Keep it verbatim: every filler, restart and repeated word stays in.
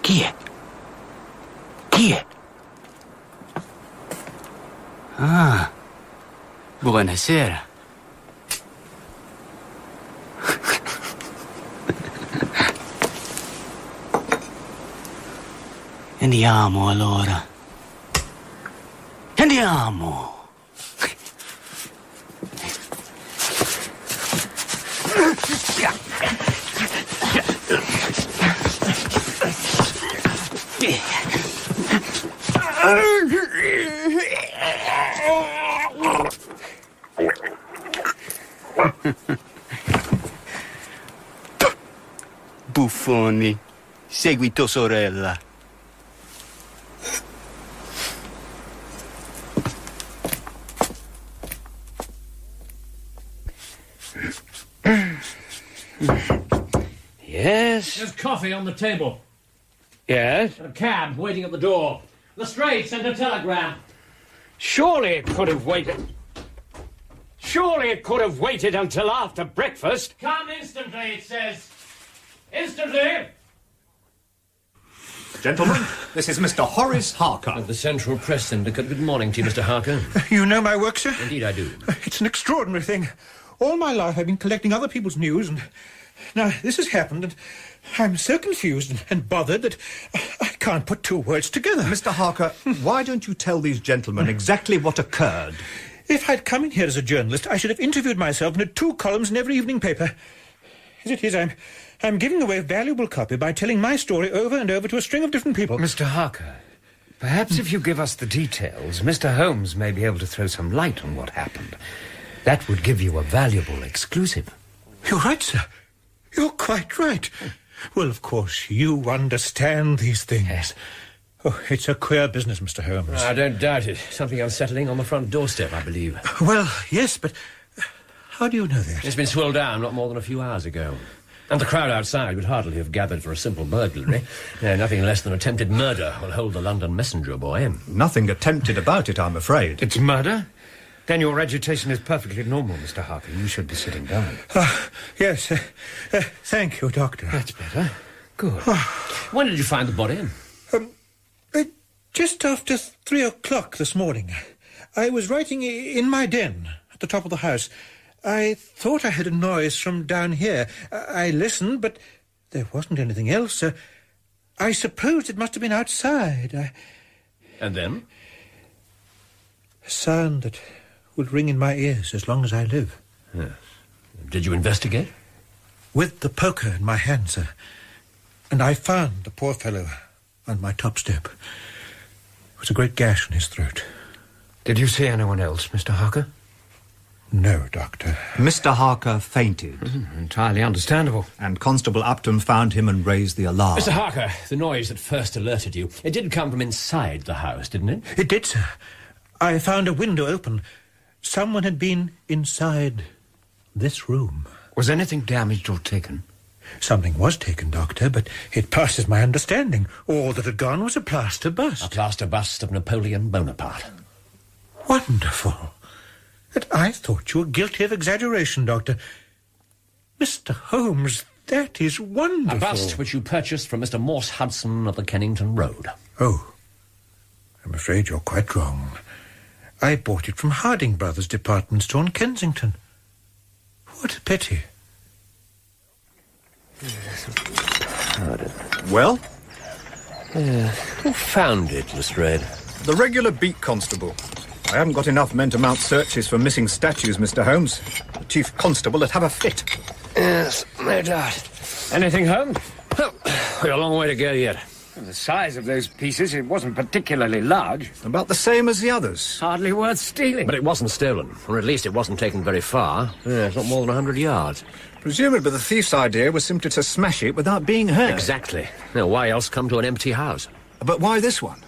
Chi è? Chi è? Ah, buonasera. Andiamo allora. Andiamo. Buffoni, segui tua sorella. Yes? There's coffee on the table. Yes? A cab waiting at the door. Lestrade sent a telegram. Surely it could have waited. Surely it could have waited until after breakfast. Come instantly, it says. Instantly! Gentlemen, this is Mister Horace Harker. Of the Central Press Syndicate. Good morning to you, Mister Harker. You know my work, sir? Indeed I do. It's an extraordinary thing. All my life I've been collecting other people's news, and now this has happened, and I'm so confused and, and bothered that I can't put two words together. Mister Harker, why don't you tell these gentlemen exactly what occurred? If I'd come in here as a journalist, I should have interviewed myself and had two columns in every evening paper. As it is, I'm, I'm giving away a valuable copy by telling my story over and over to a string of different people. Mister Harker, perhaps if you give us the details, Mister Holmes may be able to throw some light on what happened. That would give you a valuable exclusive. You're right, sir. You're quite right. Well, of course, you understand these things. Yes. Oh, it's a queer business, Mister Holmes. I don't doubt it. Something unsettling on the front doorstep, I believe. Well, yes, but how do you know that? It's been swilled down not more than a few hours ago. And the crowd outside would hardly have gathered for a simple burglary. No, nothing less than attempted murder will hold the London Messenger boy. Nothing attempted about it, I'm afraid. It's murder? Then your agitation is perfectly normal, Mister Harker. You should be sitting down. Uh, yes, uh, uh, thank you, Doctor. That's better. Good. When did you find the body? Um, uh, just after three o'clock this morning. I was writing i- in my den at the top of the house. I thought I heard a noise from down here. I, I listened, but there wasn't anything else. Uh, I supposed it must have been outside. I... And then? A sound that will ring in my ears as long as I live. Yes. Did you investigate? With the poker in my hand, sir. And I found the poor fellow on my top step. There was a great gash in his throat. Did you see anyone else, Mister Harker? No, Doctor. Mister Harker fainted. Mm, entirely understandable. And Constable Upton found him and raised the alarm. Mister Harker, the noise that first alerted you, it did come from inside the house, didn't it? It did, sir. I found a window open. Someone had been inside this room. Was anything damaged or taken? Something was taken, Doctor, but it passes my understanding. All that had gone was a plaster A bust. plaster bust of Napoleon Bonaparte. Wonderful. But I thought you were guilty of exaggeration, Doctor. Mister Holmes, that is wonderful. A bust which you purchased from Mister Morse Hudson of the Kennington Road. Oh, I'm afraid you're quite wrong. I bought it from Harding Brothers department store in Kensington. What a pity. Well? Uh, who found it, Lestrade? The regular beat constable. I haven't got enough men to mount searches for missing statues, Mister Holmes. The chief constable would have a fit. Yes, no doubt. Anything, Holmes? Well, we're a long way to go yet. The size of those pieces, it wasn't particularly large. About the same as the others. Hardly worth stealing. But it wasn't stolen, or at least it wasn't taken very far. Yeah, it's not more than a hundred yards. Presumably the thief's idea was simply to smash it without being heard. Exactly. Now, why else come to an empty house? But why this one?